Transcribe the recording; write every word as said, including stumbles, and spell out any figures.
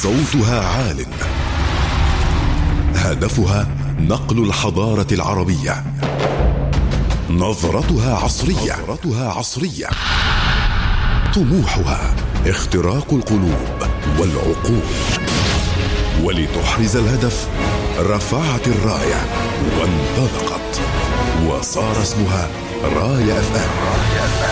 صوتها عال، هدفها نقل الحضارة العربية، نظرتها عصرية, نظرتها عصرية. طموحها اختراق القلوب والعقول. ولتحرز الهدف رفعت الراية وانطلقت، وصار اسمها راية اف ام.